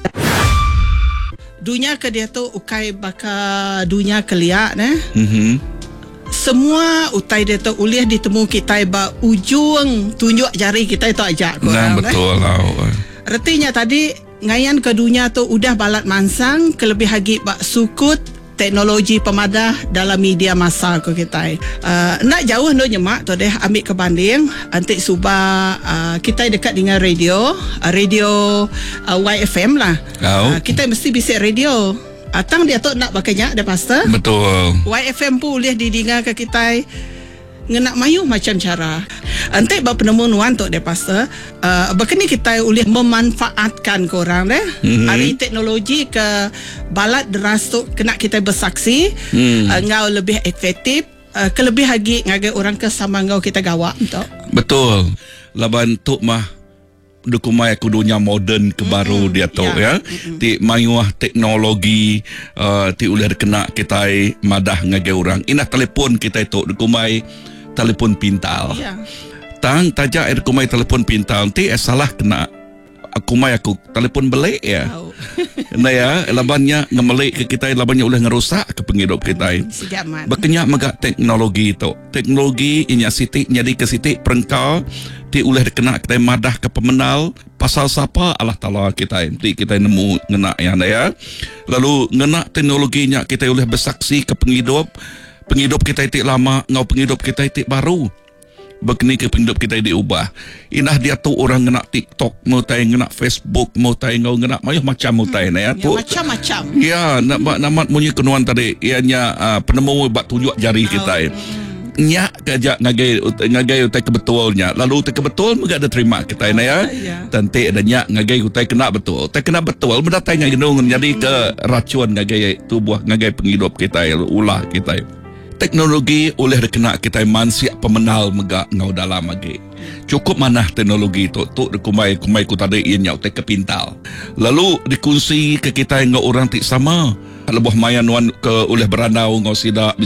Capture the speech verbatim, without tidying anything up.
Dunia ke dia tu ukai baka dunia keliak ne. Mm-hmm. Semua utai dia tu ulih ditemu kita ba ujung tunjuk jari kita itu ajak korang. Nah, betul lah. Artinya tadi ngayan ke dunia tu udah balat mansang kelebih hagi bak sukut teknologi pemadah dalam media masa ko kita. Uh, nak jauh no nyemak tu deh ambil ke banding antik suba uh, kita dekat dengan radio, uh, radio uh, Y F M lah. Oh. Uh, kita mesti bisik radio. Atang dia tu nak pakainya ada pastor. Betul. Y F M pun boleh didengar ke kita ngenak mayu macam cara. Antai ba penemuan tu deh pastor. Uh, Bakini kita boleh memanfaatkan korang deh. Mm-hmm. Hari teknologi ke balat deras tu kena kita bersaksi. Mm. Uh, ngau lebih efektif. Uh, kelebih lagi ngagai orang ke sama ngau kita gawak tu. Betul. Laban tu mah dukumai aku dunia moden ke baru mm-hmm. dia tu yeah. ya. Mm-hmm. Ti mayuah teknologi uh, ti ulih kena kita madah ngagai orang. Inah telefon kita itu dukumai telefon pintar. Yeah. Tang tajak air kumai telefon pintar ti eh, salah kena aku mai aku telefon belik ya. Oh. Nah ya, labannya ngemelik ke kita, labannya ulah ngerusak ke penghidup kita. Berkenyak megak teknologi itu. Teknologi inya sitik nyadi ke sitik perengkau ti ulah dikena kita madah ke pemenal pasal siapa Allah Taala kita ti kita nemu ngena ya ya. Lalu ngena teknologinya kita ulah bersaksi ke penghidup penghidup kita itu lama ngau penghidup kita itu baru. Begini ke penghidup kita diubah. Inah dia tu orang ngena TikTok, mau tay ngena Facebook, mau tay ngau ngena mayuh macam mau tay hmm, ya tu. Macam-macam. Ya, nak namat munyi kenuan tadi ianya uh, penemu bak tunjuk jari oh. kita. Nya kajak ngagai ngagai utai kebetulnya. Lalu utai kebetul mega ada terima kita oh, ya. Tanti ada nya ngagai utai kena betul. Utai kena betul mendatang ngadung jadi ke racun ngagai tubuh ngagai penghidup kita ulah kita. Teknologi oleh dikena kita manusia pemenal megak ngau dalam lagi. Cukup mana teknologi itu tu kumai kumai ku tadi ianya utai kepintal. Lalu dikunci ke kita ngau orang tik sama. Lebuh mayan wan ke oleh beranau ngau sida